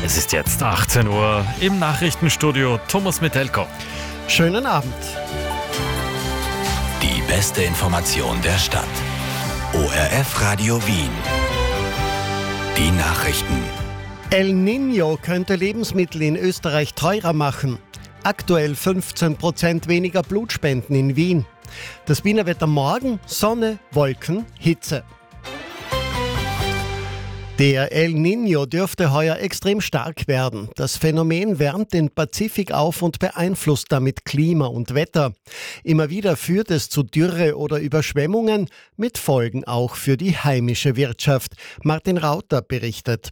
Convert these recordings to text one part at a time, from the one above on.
Es ist jetzt 18 Uhr im Nachrichtenstudio Thomas Metelko. Schönen Abend. Die beste Information der Stadt. ORF Radio Wien. Die Nachrichten. El Niño könnte Lebensmittel in Österreich teurer machen. Aktuell 15% weniger Blutspenden in Wien. Das Wiener Wetter morgen: Sonne, Wolken, Hitze. Der El Niño dürfte heuer extrem stark werden. Das Phänomen wärmt den Pazifik auf und beeinflusst damit Klima und Wetter. Immer wieder führt es zu Dürre oder Überschwemmungen, mit Folgen auch für die heimische Wirtschaft. Martin Rauter berichtet.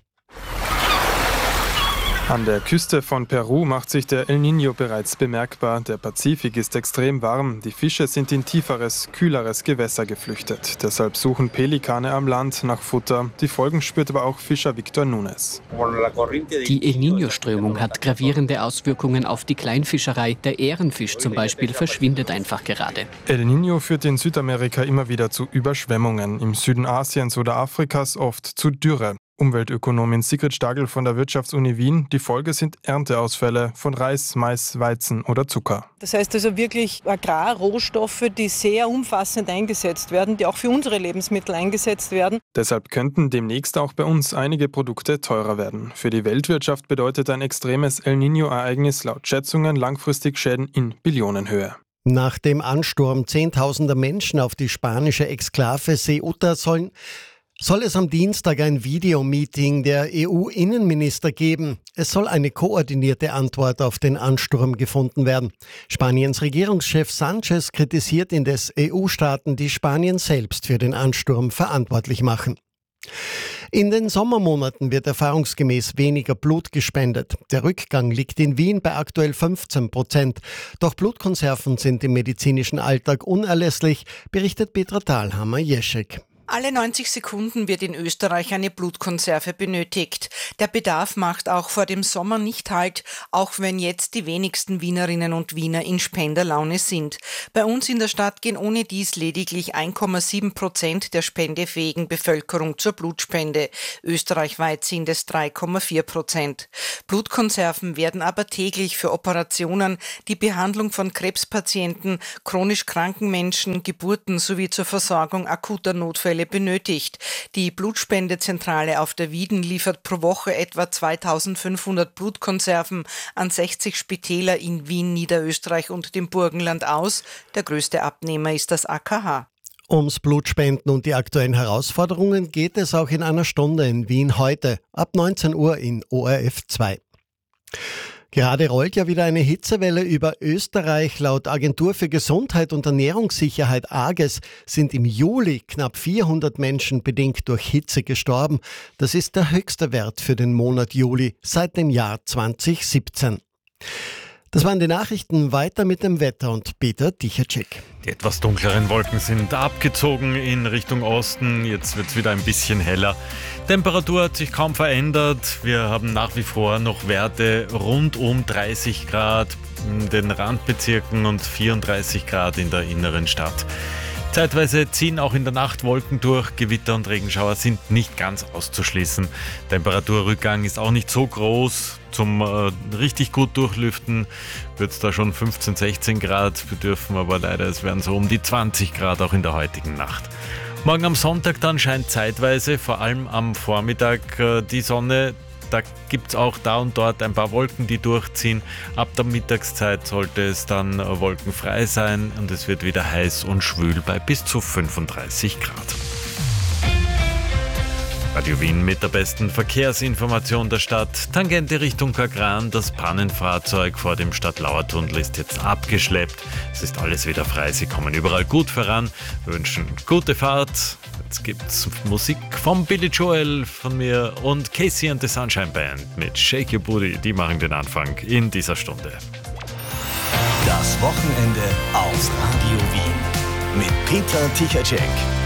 An der Küste von Peru macht sich der El Niño bereits bemerkbar. Der Pazifik ist extrem warm. Die Fische sind in tieferes, kühleres Gewässer geflüchtet. Deshalb suchen Pelikane am Land nach Futter. Die Folgen spürt aber auch Fischer Victor Nunes. Die El Niño-Strömung hat gravierende Auswirkungen auf die Kleinfischerei. Der Ehrenfisch zum Beispiel verschwindet einfach gerade. El Niño führt in Südamerika immer wieder zu Überschwemmungen. Im Süden Asiens oder Afrikas oft zu Dürre. Umweltökonomin Sigrid Stagl von der Wirtschaftsuni Wien: Die Folge sind Ernteausfälle von Reis, Mais, Weizen oder Zucker. Das heißt also wirklich Agrarrohstoffe, die sehr umfassend eingesetzt werden, die auch für unsere Lebensmittel eingesetzt werden. Deshalb könnten demnächst auch bei uns einige Produkte teurer werden. Für die Weltwirtschaft bedeutet ein extremes El Niño-Ereignis laut Schätzungen langfristig Schäden in Billionenhöhe. Nach dem Ansturm zehntausender Menschen auf die spanische Exklave Ceuta soll es am Dienstag ein Videomeeting der EU-Innenminister geben. Es soll eine koordinierte Antwort auf den Ansturm gefunden werden. Spaniens Regierungschef Sánchez kritisiert indes EU-Staaten, die Spanien selbst für den Ansturm verantwortlich machen. In den Sommermonaten wird erfahrungsgemäß weniger Blut gespendet. Der Rückgang liegt in Wien bei aktuell 15%. Doch Blutkonserven sind im medizinischen Alltag unerlässlich, berichtet Petra Thalhammer-Jeschek. Alle 90 Sekunden wird in Österreich eine Blutkonserve benötigt. Der Bedarf macht auch vor dem Sommer nicht Halt, auch wenn jetzt die wenigsten Wienerinnen und Wiener in Spenderlaune sind. Bei uns in der Stadt gehen ohne dies lediglich 1,7% der spendefähigen Bevölkerung zur Blutspende. Österreichweit sind es 3,4%. Blutkonserven werden aber täglich für Operationen, die Behandlung von Krebspatienten, chronisch kranken Menschen, Geburten sowie zur Versorgung akuter Notfälle benötigt. Die Blutspendezentrale auf der Wieden liefert pro Woche etwa 2500 Blutkonserven an 60 Spitäler in Wien, Niederösterreich und dem Burgenland aus. Der größte Abnehmer ist das AKH. Ums Blutspenden und die aktuellen Herausforderungen geht es auch in einer Stunde in Wien heute, ab 19 Uhr in ORF 2. Gerade rollt ja wieder eine Hitzewelle über Österreich. Laut Agentur für Gesundheit und Ernährungssicherheit AGES sind im Juli knapp 400 Menschen bedingt durch Hitze gestorben. Das ist der höchste Wert für den Monat Juli seit dem Jahr 2017. Das waren die Nachrichten. Weiter mit dem Wetter und Peter Tichacek. Die etwas dunkleren Wolken sind abgezogen in Richtung Osten. Jetzt wird es wieder ein bisschen heller. Temperatur hat sich kaum verändert. Wir haben nach wie vor noch Werte rund um 30 Grad in den Randbezirken und 34 Grad in der inneren Stadt. Zeitweise ziehen auch in der Nacht Wolken durch. Gewitter und Regenschauer sind nicht ganz auszuschließen. Temperaturrückgang ist auch nicht so groß. Zum richtig gut durchlüften wird es da schon 15, 16 Grad bedürfen, aber leider es werden so um die 20 Grad auch in der heutigen Nacht. Morgen am Sonntag dann scheint zeitweise, vor allem am Vormittag, die Sonne. Da gibt es auch da und dort ein paar Wolken, die durchziehen. Ab der Mittagszeit sollte es dann wolkenfrei sein und es wird wieder heiß und schwül bei bis zu 35 Grad. Radio Wien mit der besten Verkehrsinformation der Stadt. Tangente Richtung Kagran. Das Pannenfahrzeug vor dem Stadtlauertunnel ist jetzt abgeschleppt. Es ist alles wieder frei. Sie kommen überall gut voran. Wir wünschen gute Fahrt. Jetzt gibt's Musik von Billy Joel von mir und Casey and the Sunshine Band mit Shake Your Booty. Die machen den Anfang in dieser Stunde. Das Wochenende auf Radio Wien mit Peter Tichacek.